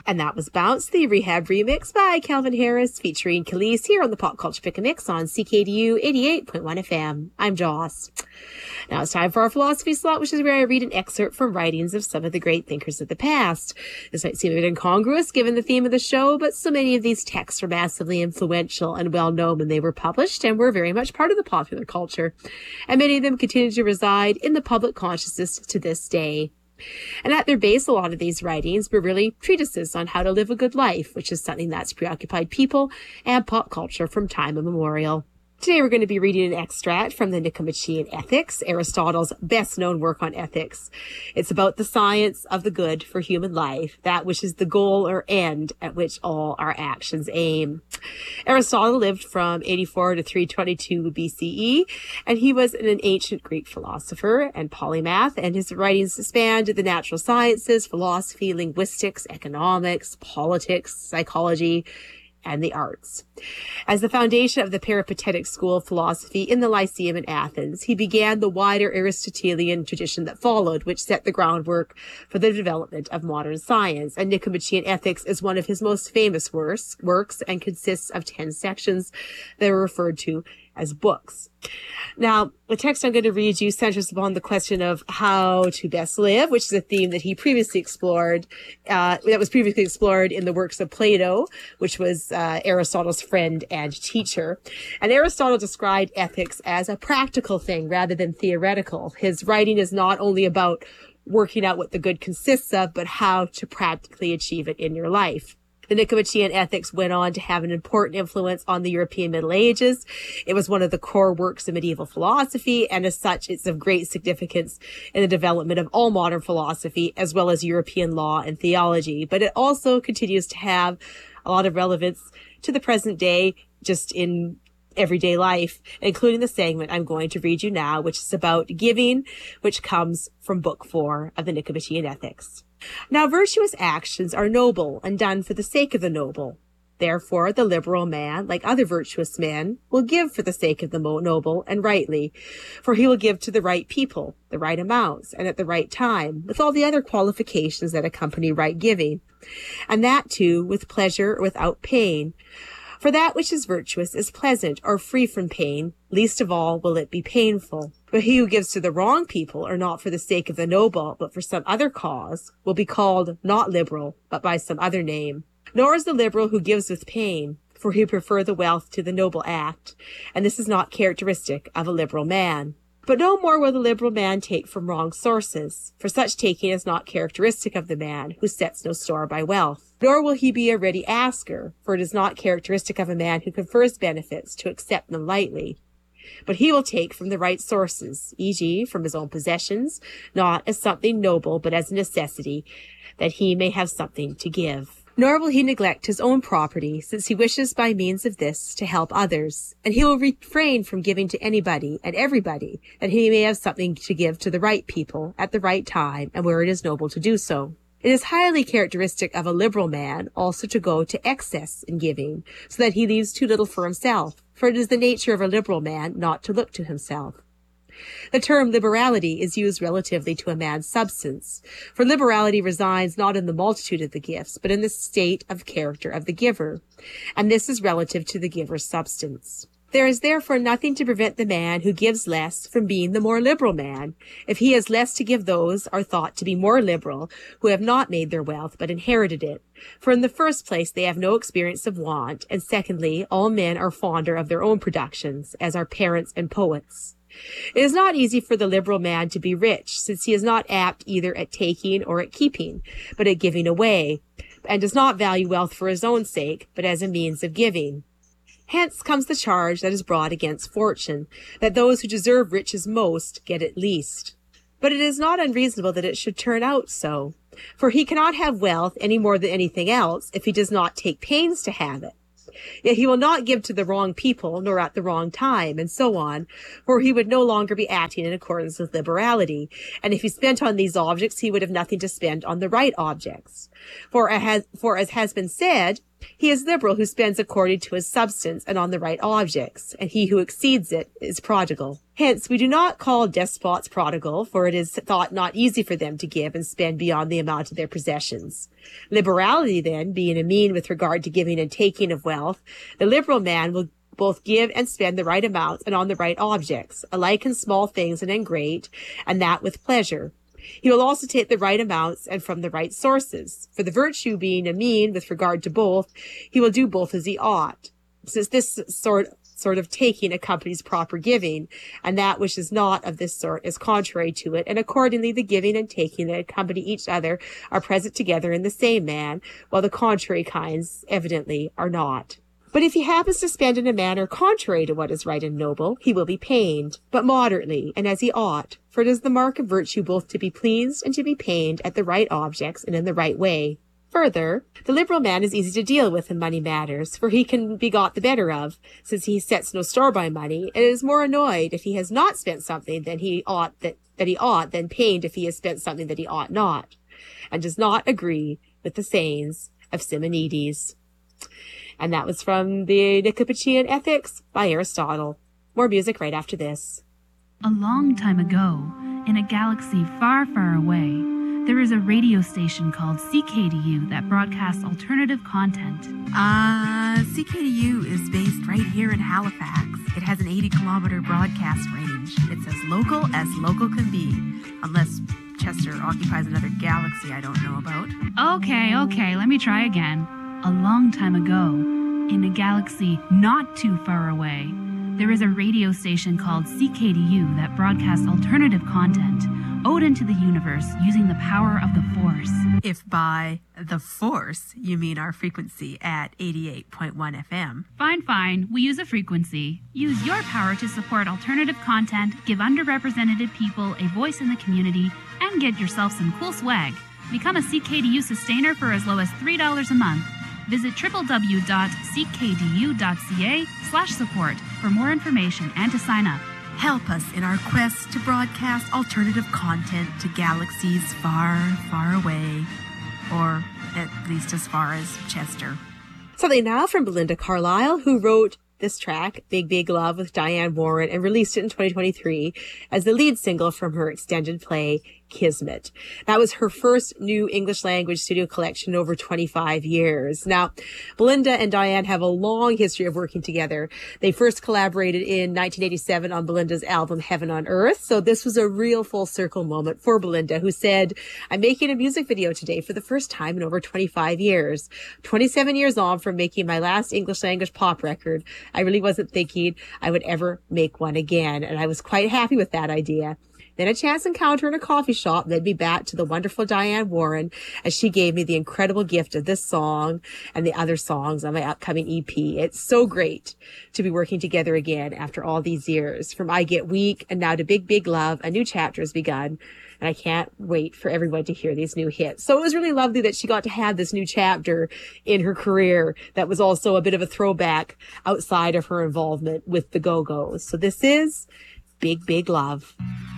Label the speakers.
Speaker 1: And that was Bounce, the Rehab remix by Calvin Harris featuring Khalees here on the Pop Culture Pick a Mix on CKDU 88.1 FM. I'm Joss. Now it's time for our philosophy slot, which is where I read an excerpt from writings of some of the great thinkers of the past. This might seem a bit incongruous given the theme of the show, but so many of these texts were massively influential and well known when they were published and were very much part of the popular culture. And many of them continue to reside in the public consciousness to this day. And at their base, a lot of these writings were really treatises on how to live a good life, which is something that's preoccupied people and pop culture from time immemorial. Today we're going to be reading an extract from the Nicomachean Ethics, Aristotle's best-known work on ethics. It's about the science of the good for human life, that which is the goal or end at which all our actions aim. Aristotle lived from 84 to 322 BCE, and he was an ancient Greek philosopher and polymath, and his writings spanned the natural sciences, philosophy, linguistics, economics, politics, psychology, and the arts. As the foundation of the Peripatetic school of philosophy in the Lyceum in Athens, he began the wider Aristotelian tradition that followed, which set the groundwork for the development of modern science. And Nicomachean Ethics is one of his most famous works and consists of 10 sections that are referred to as books. Now, the text I'm going to read you centers upon the question of how to best live, which is a theme that he previously explored, that was previously explored in the works of Plato, which was Aristotle's friend and teacher. And Aristotle described ethics as a practical thing rather than theoretical. His writing is not only about working out what the good consists of, but how to practically achieve it in your life. The Nicomachean Ethics went on to have an important influence on the European Middle Ages. It was one of the core works of medieval philosophy, and as such, it's of great significance in the development of all modern philosophy, as well as European law and theology. But it also continues to have a lot of relevance to the present day, just in everyday life, including the segment I'm going to read you now, which is about giving, which comes from Book 4 of the Nicomachean Ethics. Now, virtuous actions are noble and done for the sake of the noble. Therefore, the liberal man, like other virtuous men, will give for the sake of the noble and rightly, for he will give to the right people, the right amounts, and at the right time, with all the other qualifications that accompany right giving, and that too with pleasure or without pain. For that which is virtuous is pleasant or free from pain, least of all will it be painful. But he who gives to the wrong people, or not for the sake of the noble, but for some other cause, will be called not liberal, but by some other name. Nor is the liberal who gives with pain, for he prefer the wealth to the noble act, and this is not characteristic of a liberal man. But no more will the liberal man take from wrong sources, for such taking is not characteristic of the man who sets no store by wealth. Nor will he be a ready asker, for it is not characteristic of a man who confers benefits to accept them lightly. But he will take from the right sources, e.g., from his own possessions, not as something noble, but as a necessity, that he may have something to give. Nor will he neglect his own property, since he wishes by means of this to help others. And he will refrain from giving to anybody and everybody, that he may have something to give to the right people at the right time and where it is noble to do so. It is highly characteristic of a liberal man also to go to excess in giving, so that he leaves too little for himself, for it is the nature of a liberal man not to look to himself. The term liberality is used relatively to a man's substance, for liberality resides not in the multitude of the gifts, but in the state of character of the giver, and this is relative to the giver's substance. There is therefore nothing to prevent the man who gives less from being the more liberal man, if he has less to give. Those are thought to be more liberal who have not made their wealth but inherited it. For in the first place, they have no experience of want, and secondly, all men are fonder of their own productions, as are parents and poets. It is not easy for the liberal man to be rich, since he is not apt either at taking or at keeping, but at giving away, and does not value wealth for his own sake, but as a means of giving. Hence comes the charge that is brought against fortune, that those who deserve riches most get it least. But it is not unreasonable that it should turn out so, for he cannot have wealth any more than anything else if he does not take pains to have it. Yet he will not give to the wrong people, nor at the wrong time, and so on, for he would no longer be acting in accordance with liberality, and if he spent on these objects, he would have nothing to spend on the right objects. For as has been said, He is liberal who spends according to his substance and on the right objects, and he who exceeds it is prodigal. Hence, we do not call despots prodigal, for it is thought not easy for them to give and spend beyond the amount of their possessions. Liberality, then, being a mean with regard to giving and taking of wealth, the liberal man will both give and spend the right amounts and on the right objects, alike in small things and in great, and that with pleasure. He will also take the right amounts and from the right sources. For the virtue being a mean with regard to both, he will do both as he ought. Since this sort of taking accompanies proper giving, and that which is not of this sort is contrary to it, and accordingly the giving and taking that accompany each other are present together in the same man, while the contrary kinds evidently are not. But if he happens to spend in a manner contrary to what is right and noble, he will be pained, but moderately, and as he ought, for it is the mark of virtue both to be pleased and to be pained at the right objects and in the right way. Further, the liberal man is easy to deal with in money matters, for he can be got the better of, since he sets no store by money, and is more annoyed if he has not spent something than he ought than pained if he has spent something that he ought not, and does not agree with the sayings of Simonides. And that was from the Nicomachean Ethics by Aristotle. More music right after this.
Speaker 2: A long time ago, in a galaxy far, far away, there is a radio station called CKDU that broadcasts alternative content.
Speaker 3: CKDU is based right here in Halifax. It has an 80-kilometer broadcast range. It's as local can be, unless Chester occupies another galaxy I don't know about.
Speaker 2: Okay, let me try again. A long time ago, in a galaxy not too far away, there is a radio station called CKDU that broadcasts alternative content owed into the universe using the power of the Force.
Speaker 3: If by the Force you mean our frequency at 88.1 FM.
Speaker 2: Fine, we use a frequency. Use your power to support alternative content, give underrepresented people a voice in the community, and get yourself some cool swag. Become a CKDU sustainer for as low as $3 a month. Visit www.ckdu.ca/support for more information and to sign up.
Speaker 3: Help us in our quest to broadcast alternative content to galaxies far, far away, or at least as far as Chester.
Speaker 1: Something now from Belinda Carlisle, who wrote this track, Big Big Love, with Diane Warren, and released it in 2023 as the lead single from her extended play, Kismet. That was her first new English language studio collection in over 25 years. Now, Belinda and Diane have a long history of working together. They first collaborated in 1987 on Belinda's album Heaven on Earth. So this was a real full circle moment for Belinda, who said, I'm making a music video today for the first time in over 25 years. 27 years on from making my last English language pop record, I really wasn't thinking I would ever make one again. And I was quite happy with that idea. Then a chance encounter in a coffee shop led me back to the wonderful Diane Warren as she gave me the incredible gift of this song and the other songs on my upcoming EP. It's so great to be working together again after all these years. From I Get Weak and now to Big Big Love, a new chapter has begun. And I can't wait for everyone to hear these new hits. So it was really lovely that she got to have this new chapter in her career that was also a bit of a throwback outside of her involvement with the Go-Go's. So this is Big Big Love.